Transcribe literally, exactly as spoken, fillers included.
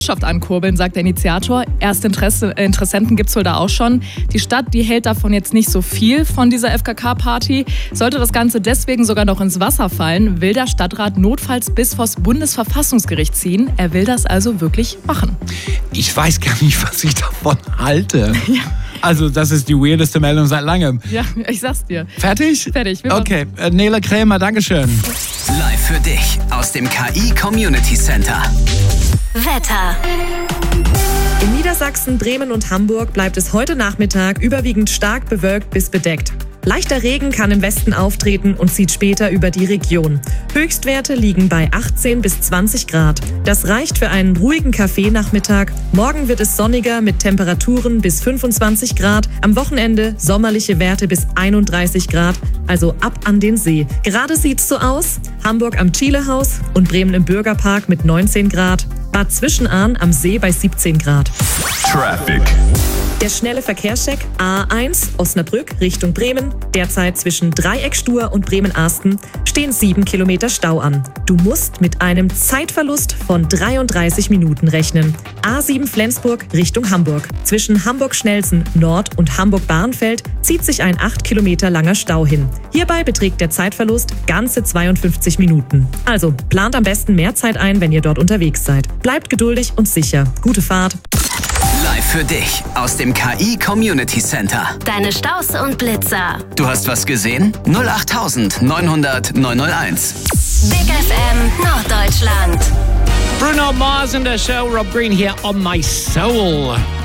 Wirtschaft ankurbeln, sagt der Initiator. Erste Interesse, äh, Interessenten gibt es wohl da auch schon. Die Stadt, die hält davon jetzt nicht so viel von dieser F K K-Party. Sollte das Ganze deswegen sogar noch ins Wasser fallen, will der Stadtrat notfalls bis vors Bundesverfassungsgericht ziehen. Er will das also wirklich machen. Ich weiß gar nicht, was ich davon halte. Ja. Also das ist die weirdeste Meldung seit langem. Ja, ich sag's dir. Fertig? Fertig. Wir okay, äh, Nele Krämer, Dankeschön. Live für dich aus dem K I Community Center. Wetter. In Niedersachsen, Bremen und Hamburg bleibt es heute Nachmittag überwiegend stark bewölkt bis bedeckt. Leichter Regen kann im Westen auftreten und zieht später über die Region. Höchstwerte liegen bei achtzehn bis zwanzig Grad. Das reicht für einen ruhigen Kaffeenachmittag. Morgen wird es sonniger mit Temperaturen bis fünfundzwanzig Grad. Am Wochenende sommerliche Werte bis einunddreißig Grad, also ab an den See. Gerade sieht's so aus. Hamburg am Chilehaus und Bremen im Bürgerpark mit neunzehn Grad. Bad Zwischenahn am See bei siebzehn Grad. Traffic. Der schnelle Verkehrscheck A eins Osnabrück Richtung Bremen. Derzeit zwischen Dreieckstur und Bremen-Arsten stehen sieben Kilometer Stau an. Du musst mit einem Zeitverlust von dreiunddreißig Minuten rechnen. A sieben Flensburg Richtung Hamburg. Zwischen Hamburg-Schnelsen Nord und Hamburg-Bahrenfeld zieht sich ein acht Kilometer langer Stau hin. Hierbei beträgt der Zeitverlust ganze zweiundfünfzig Minuten. Also plant am besten mehr Zeit ein, wenn ihr dort unterwegs seid. Bleibt geduldig und sicher. Gute Fahrt. Live für dich aus dem K I Community Center. Deine Staus und Blitzer. Du hast was gesehen? null acht neun null null neun null eins. Big F M Norddeutschland. Bruno Mars in der Show, Rob Green hier on My Soul.